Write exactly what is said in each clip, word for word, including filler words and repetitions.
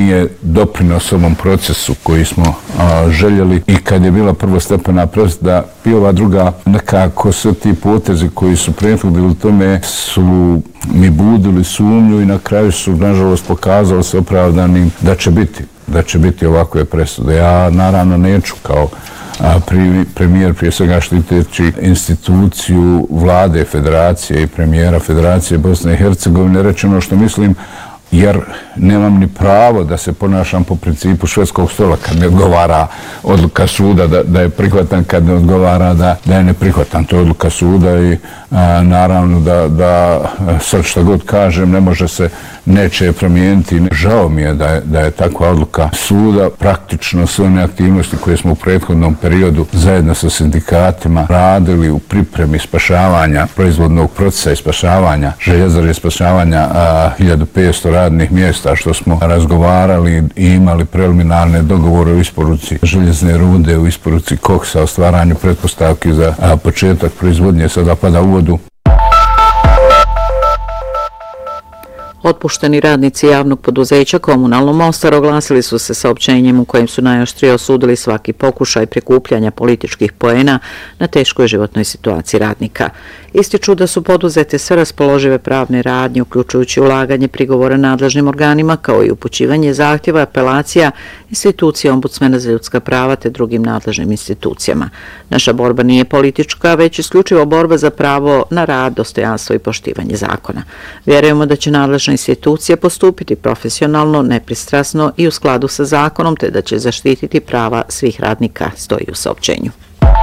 nije doprinos ovom procesu koji smo a, željeli i kad je bila prvostepena presuda i ova druga, nekako sve ti potezi koji su prethodili tome su mi budili sumnju i na kraju su nažalost pokazali se opravdanim da će biti, da će biti ovakve presude. Ja naravno neću kao a, pri, premijer prije svega štiteći instituciju vlade Federacije i premijera Federacije Bosne i Hercegovine reći ono što mislim, jer nemam ni pravo da se ponašam po principu švedskog stola kad mi odgovara odluka suda da, da je prihvatan, kad ne odgovara da, da je neprihvatan. To je odluka suda i a, naravno da, da sad što god kažem ne može se, neće je promijeniti. Žao mi je da je, da je takva odluka suda. Praktično sve one aktivnosti koje smo u prethodnom periodu zajedno sa sindikatima radili u pripremi spašavanja proizvodnog procesa i spašavanja željezare i spašavanja a, hiljadu petsto radnih mjesta, što smo razgovarali i imali preliminarne dogovore o isporuci željezne rude, u isporuci koksa, o stvaranju pretpostavki za a, početak proizvodnje, sada pada u vodu. Otpušteni radnici javnog poduzeća Komunalno Mostar oglasili su se saopćenjem u kojem su najoštrije osudili svaki pokušaj prikupljanja političkih poena na teškoj životnoj situaciji radnika. Ističu da su poduzete sve raspoložive pravne radnje, uključujući ulaganje prigovora nadležnim organima, kao i upućivanje zahtjeva apelacija institucije Ombudsmena za ljudska prava te drugim nadležnim institucijama. Naša borba nije politička, već isključivo borba za pravo na rad, dostojanstvo i poštivanje zakona. Vjerujemo da će nadležne institucije postupiti profesionalno, nepristrasno i u skladu sa zakonom, te da će zaštititi prava svih radnika, stoji u saopćenju.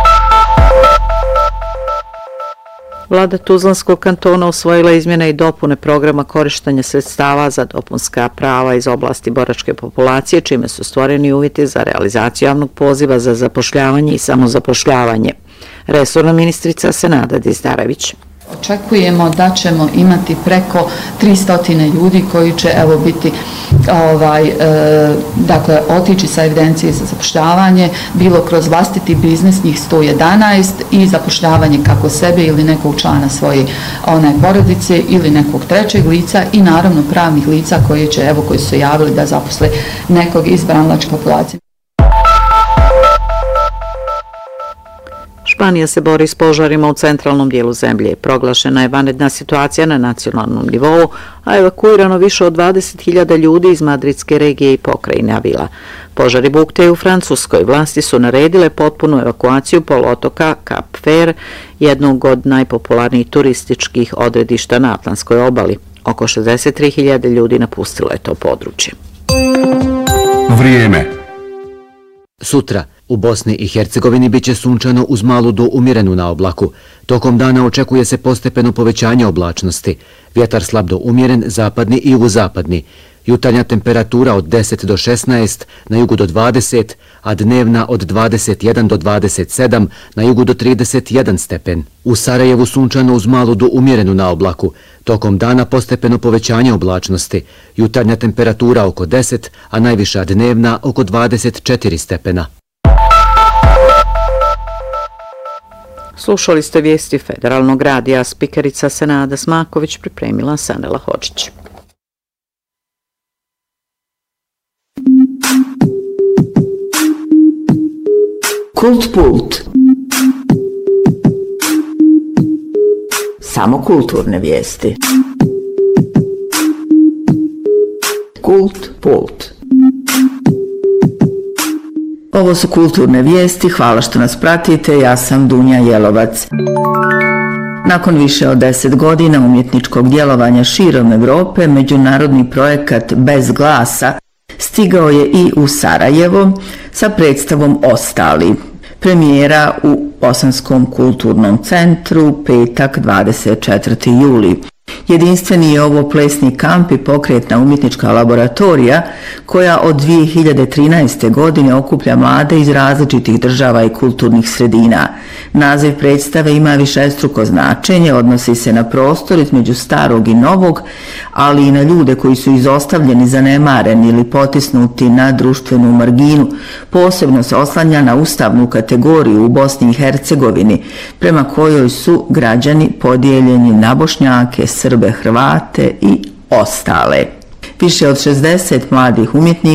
Vlada Tuzlanskog kantona usvojila izmjene i dopune programa korištenja sredstava za dopunska prava iz oblasti boračke populacije, čime su stvoreni uvjeti za realizaciju javnog poziva za zapošljavanje i samozapošljavanje. Resorna ministrica Senada Dizdarević. Očekujemo da ćemo imati preko tristo ljudi koji će evo biti ovaj, e, dakle, otići sa evidencije za zapošljavanje, bilo kroz vlastiti biznis, njih sto jedanaest, i zapošljavanje kako sebe ili nekog člana svoje one porodice ili nekog trećeg lica, i naravno pravnih lica koji će, evo, koji su se javili da zaposle nekog iz branlačke populacije. Španija se bori s požarima u centralnom dijelu zemlje. Proglašena je vanredna situacija na nacionalnom nivou, a evakuirano više od dvadeset hiljada ljudi iz madridske regije i pokrajine Avila. Požari bukte u Francuskoj. Vlasti su naredile potpunu evakuaciju poluotoka Cap Fer, jednog od najpopularnijih turističkih odredišta na Atlantskoj obali. Oko šezdeset tri hiljade ljudi napustilo je to područje. Vrijeme. Sutra u Bosni i Hercegovini biće sunčano uz malu do umjerenu na oblaku. Tokom dana očekuje se postepeno povećanje oblačnosti. Vjetar slab do umjeren, zapadni i jugozapadni. Jutarnja temperatura od deset do šesnaest, na jugu do dvadeset, a dnevna od dvadeset jedan do dvadeset sedam, na jugu do trideset jedan stepen. U Sarajevu sunčano uz malu do umjerenu na oblaku. Tokom dana postepeno povećanje oblačnosti. Jutarnja temperatura oko deset, a najviša dnevna oko dvadeset četiri stepena. Slušali ste vijesti Federalnog radija, spikerica Senada Smaković, pripremila Sanela Hočić. Kult Pult. Samo kulturne vijesti. Kult Pult. Ovo su kulturne vijesti, hvala što nas pratite, ja sam Dunja Jelovac. Nakon više od deset godina umjetničkog djelovanja širom Evrope, međunarodni projekat Bez glasa stigao je i u Sarajevo sa predstavom Ostali. Premijera u Bosanskom kulturnom centru, petak dvadeset četvrti juli. Jedinstveni je ovo plesni kamp i pokretna umjetnička laboratorija koja od dvije hiljade trinaeste. godine okuplja mlade iz različitih država i kulturnih sredina. Naziv predstave ima višestruko značenje, odnosi se na prostor između starog i novog, ali i na ljude koji su izostavljeni, zanemareni ili potisnuti na društvenu marginu. Posebno se oslanja na ustavnu kategoriju u Bosni i Hercegovini, prema kojoj su građani podijeljeni na Bošnjake, Srbe, Hrvate i ostale. Više od šezdeset mladih umjetnika